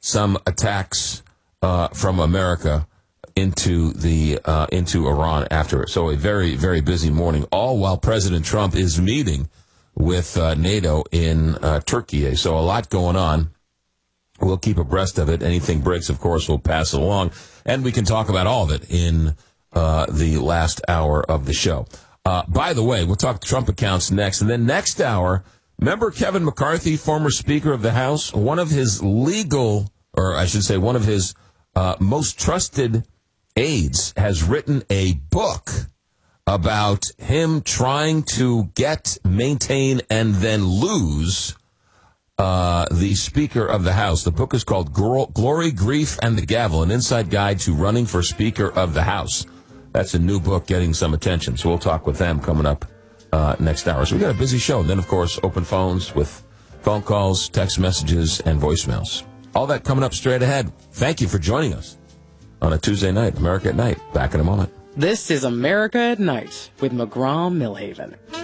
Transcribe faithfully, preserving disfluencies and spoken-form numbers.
some attacks uh, from America into the uh, into Iran after it. So a very, very busy morning, all while President Trump is meeting with uh, NATO in uh, Turkey. So a lot going on. We'll keep abreast of it. Anything breaks, of course, we'll pass it along. And we can talk about all of it in uh, the last hour of the show. Uh, by the way, we'll talk Trump accounts next. And then next hour, remember Kevin McCarthy, former Speaker of the House? One of his legal, or I should say one of his uh, most trusted aides has written a book about him trying to get, maintain, and then lose uh, the Speaker of the House. The book is called Glory, Grief, and the Gavel, an inside guide to running for Speaker of the House. That's a new book getting some attention, so we'll talk with them coming up uh, next hour. So we got a busy show. And then, of course, open phones with phone calls, text messages, and voicemails. All that coming up straight ahead. Thank you for joining us on a Tuesday night, America at Night. Back in a moment. This is America at Night with McGraw Millhaven.